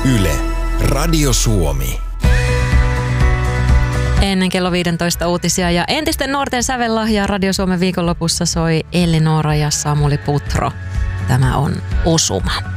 Yle, Radio Suomi. Ennen kello 15 uutisia ja entisten nuorten sävellahjaa Radio Suomen viikonlopussa soi Elli Noora ja Samuli Putro. Tämä on Osuma.